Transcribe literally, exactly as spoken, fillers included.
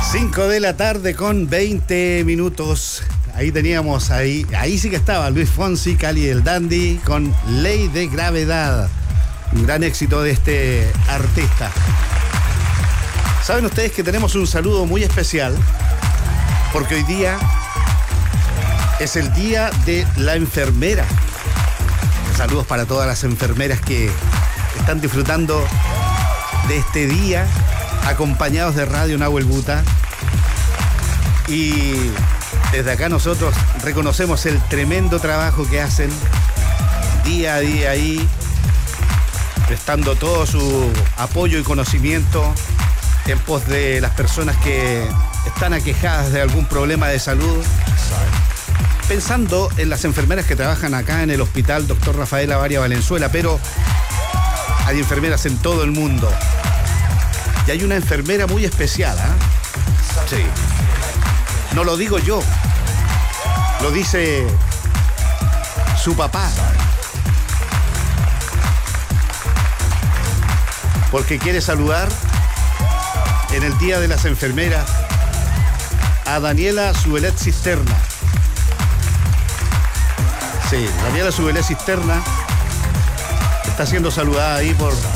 cinco de la tarde con veinte minutos. Ahí teníamos, ahí, ahí sí que estaba Luis Fonsi, Cali el Dandy, con Ley de Gravedad. Un gran éxito de este artista. Saben ustedes que tenemos un saludo muy especial, porque hoy día es el día de la enfermera. Saludos para todas las enfermeras que están disfrutando de este día, acompañados de Radio Nahuel Buta. Y desde acá nosotros reconocemos el tremendo trabajo que hacen día a día ahí, prestando todo su apoyo y conocimiento en pos de las personas que están aquejadas de algún problema de salud. Pensando en las enfermeras que trabajan acá en el hospital Doctor Rafael Avaria Valenzuela, pero hay enfermeras en todo el mundo. Y hay una enfermera muy especial, ¿eh? Sí. No lo digo yo, lo dice su papá. Porque quiere saludar en el Día de las Enfermeras a Daniela Subelet Cisterna. Sí, Daniela Subelet Cisterna está siendo saludada ahí por